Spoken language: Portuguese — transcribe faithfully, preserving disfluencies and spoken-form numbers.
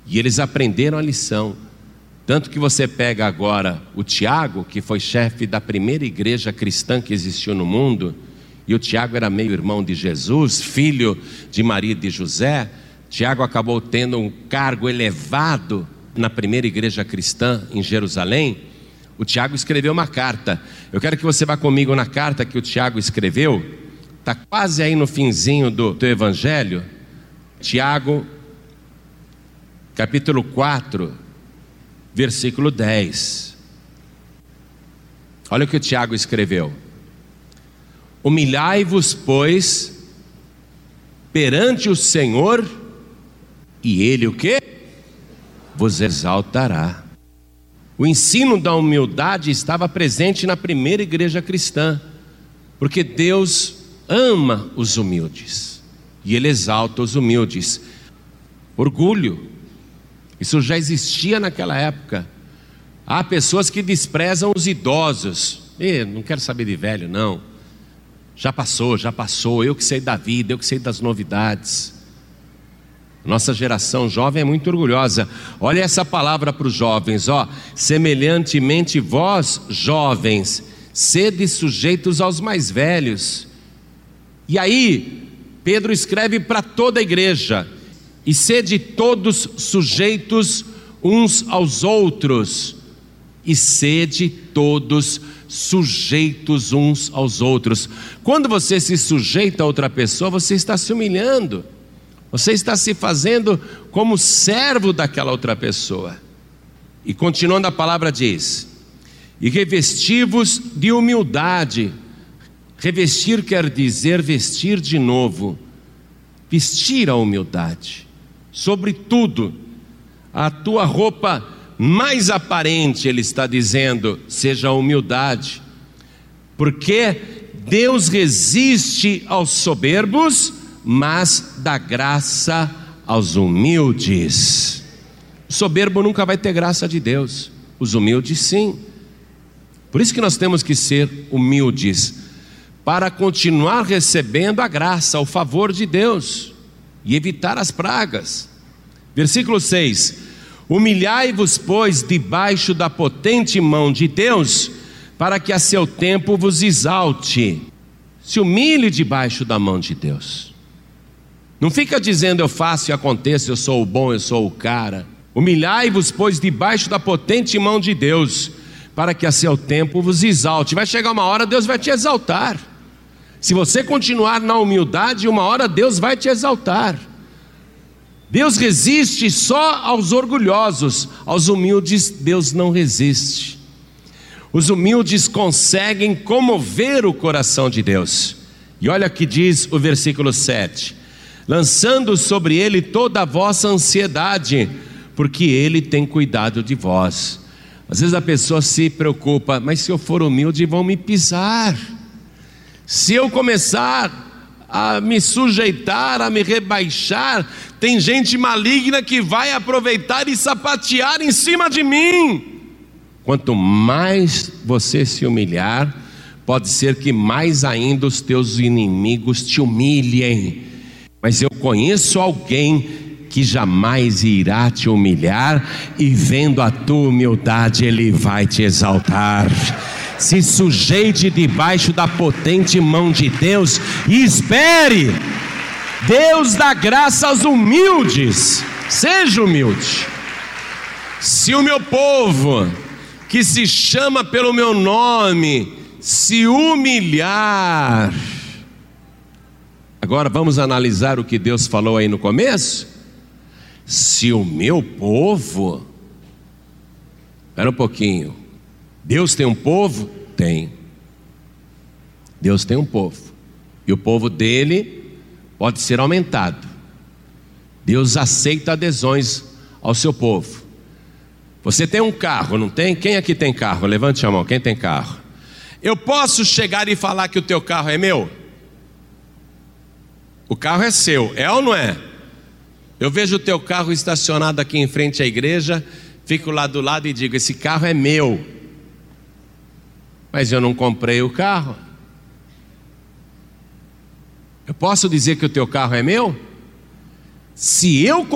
E eles aprenderam a lição. Tanto que você pega agora o Tiago, que foi chefe da primeira igreja cristã que existiu no mundo, e o Tiago era meio irmão de Jesus, filho de Maria e de José. Tiago acabou tendo um cargo elevado na primeira igreja cristã em Jerusalém. O Tiago escreveu uma carta. Eu quero que você vá comigo na carta que o Tiago escreveu. Está quase aí no finzinho do teu evangelho. Tiago, capítulo quatro, versículo dez. Olha o que o Tiago escreveu: humilhai-vos, pois, perante o Senhor, e Ele o quê? Vos exaltará. O ensino da humildade estava presente na primeira igreja cristã, porque Deus ama os humildes e Ele exalta os humildes. Orgulho, isso já existia naquela época. Há pessoas que desprezam os idosos. E não quero saber de velho, não. Já passou, já passou. Eu que sei da vida, eu que sei das novidades. Nossa geração jovem é muito orgulhosa. Olha essa palavra para os jovens, ó. Semelhantemente vós, jovens, sede sujeitos aos mais velhos. E aí, Pedro escreve para toda a igreja: e sede todos sujeitos uns aos outros. E sede todos sujeitos uns aos outros. Quando você se sujeita a outra pessoa, você está se humilhando. Você está se fazendo como servo daquela outra pessoa. E continuando, a palavra diz: e revesti-vos de humildade. Revestir quer dizer vestir de novo. Vestir a humildade. Sobretudo, a tua roupa mais aparente, ele está dizendo, seja a humildade. Porque Deus resiste aos soberbos, mas dá graça aos humildes. O soberbo nunca vai ter graça de Deus, os humildes sim. Por isso que nós temos que ser humildes, para continuar recebendo a graça, o favor de Deus, e evitar as pragas. Versículo seis: humilhai-vos, pois, debaixo da potente mão de Deus, para que a seu tempo vos exalte. Se humilhe debaixo da mão de Deus. Não fica dizendo eu faço e aconteço, eu sou o bom, eu sou o cara. Humilhai-vos, pois, debaixo da potente mão de Deus, para que a seu tempo vos exalte. Vai chegar uma hora, Deus vai te exaltar. Se você continuar na humildade, uma hora Deus vai te exaltar. Deus resiste só aos orgulhosos, aos humildes Deus não resiste. Os humildes conseguem comover o coração de Deus. E olha o que diz o versículo sete: lançando sobre ele toda a vossa ansiedade, porque ele tem cuidado de vós. Às vezes a pessoa se preocupa: mas se eu for humilde vão me pisar. Se eu começar a me sujeitar, a me rebaixar, tem gente maligna que vai aproveitar e sapatear em cima de mim. Quanto mais você se humilhar, pode ser que mais ainda os teus inimigos te humilhem. Mas eu conheço alguém que jamais irá te humilhar, e vendo a tua humildade, ele vai te exaltar. Se sujeite debaixo da potente mão de Deus e espere. Deus dá graça aos humildes. Seja humilde. Se o meu povo, que se chama pelo meu nome, se humilhar. Agora vamos analisar o que Deus falou aí no começo. Se o meu povo, espera um pouquinho, Deus tem um povo? Tem. Deus tem um povo, e o povo dele pode ser aumentado. Deus aceita adesões ao seu povo. Você tem um carro, não tem? Quem aqui tem carro? Levante a mão, quem tem carro? Eu posso chegar e falar que o teu carro é meu? O carro é seu, é ou não é? Eu vejo o teu carro estacionado aqui em frente à igreja, fico lá do lado e digo: esse carro é meu. Mas eu não comprei o carro. Eu posso dizer que o teu carro é meu? Se eu